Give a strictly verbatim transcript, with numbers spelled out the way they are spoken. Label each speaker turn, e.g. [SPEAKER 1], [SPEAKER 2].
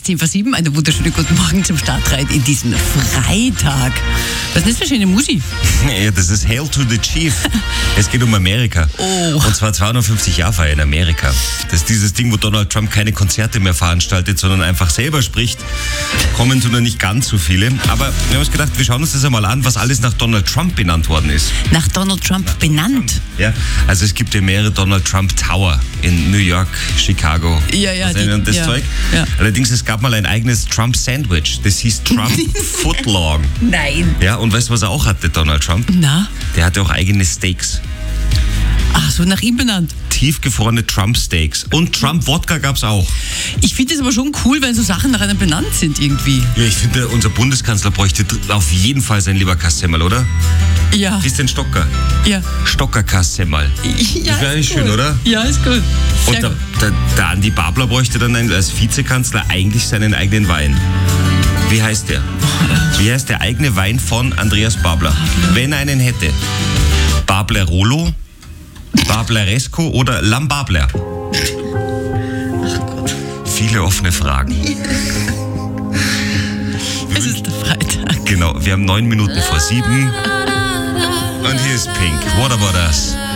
[SPEAKER 1] ist zehn vor sieben. Einen wunderschönen guten Morgen zum Startreit in diesen Freitag. Was ist das für schöne Musik?
[SPEAKER 2] Ja, das ist Hail to the Chief. Es geht um Amerika.
[SPEAKER 1] Oh.
[SPEAKER 2] Und zwar zweihundertfünfzig Jahre Feier in Amerika. Das ist dieses Ding, wo Donald Trump keine Konzerte mehr veranstaltet, sondern einfach selber spricht. Kommen tun da nicht ganz so viele. Aber wir haben uns gedacht, wir schauen uns das einmal an, was alles nach Donald Trump benannt worden ist.
[SPEAKER 1] Nach Donald Trump nach benannt?
[SPEAKER 2] Trump. Ja, also es gibt ja mehrere Donald Trump Tower in New York, Chicago.
[SPEAKER 1] Ja, ja.
[SPEAKER 2] Die, und das
[SPEAKER 1] ja,
[SPEAKER 2] Zeug.
[SPEAKER 1] Ja.
[SPEAKER 2] Allerdings, es gab mal ein eigenes Trump Sandwich. Das hieß Trump Footlong.
[SPEAKER 1] Nein.
[SPEAKER 2] Ja, und weißt du, was er auch hatte, Donald Trump?
[SPEAKER 1] Na?
[SPEAKER 2] Der hatte auch eigene Steaks.
[SPEAKER 1] Ach so, nach ihm benannt.
[SPEAKER 2] Tiefgefrorene Trump-Steaks. Und Trump-Wodka gab's auch.
[SPEAKER 1] Ich finde es aber schon cool, wenn so Sachen nach einem benannt sind irgendwie.
[SPEAKER 2] Ja, ich finde, unser Bundeskanzler bräuchte auf jeden Fall sein Leberkassemmel, oder?
[SPEAKER 1] Ja.
[SPEAKER 2] Christian Stocker.
[SPEAKER 1] Ja.
[SPEAKER 2] Stocker-Kassemmel.
[SPEAKER 1] Ja,
[SPEAKER 2] das wäre eigentlich
[SPEAKER 1] gut.
[SPEAKER 2] schön, oder?
[SPEAKER 1] Ja, ist gut. Sehr
[SPEAKER 2] Und der,
[SPEAKER 1] gut.
[SPEAKER 2] der, der Andi Babler bräuchte dann als Vizekanzler eigentlich seinen eigenen Wein. Wie heißt der? Wie heißt der eigene Wein von Andreas Babler? Wenn er einen hätte. Bablerolo, Bableresco oder Lambabler?
[SPEAKER 1] Ach Gott.
[SPEAKER 2] Viele offene Fragen.
[SPEAKER 1] Es ist der Freitag.
[SPEAKER 2] Genau, wir haben neun Minuten vor sieben. Und hier ist Pink. What about us?